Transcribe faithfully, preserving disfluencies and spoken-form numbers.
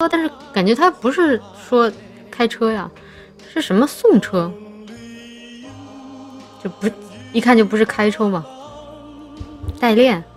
车，但是感觉他不是说开车呀，是什么送车？就不一看就不是开车嘛，代练。